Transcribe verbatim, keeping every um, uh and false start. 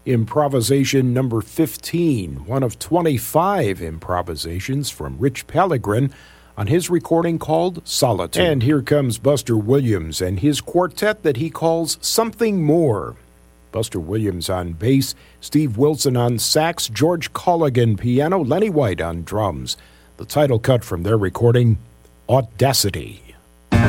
improvisation number fifteen, one of twenty-five improvisations from Rich Pellegrin on his recording called Solitude. And here comes Buster Williams and his quartet that he calls Something More. Buster Williams on bass, Steve Wilson on sax, George Colligan piano, Lenny White on drums. The title cut from their recording, Audacity.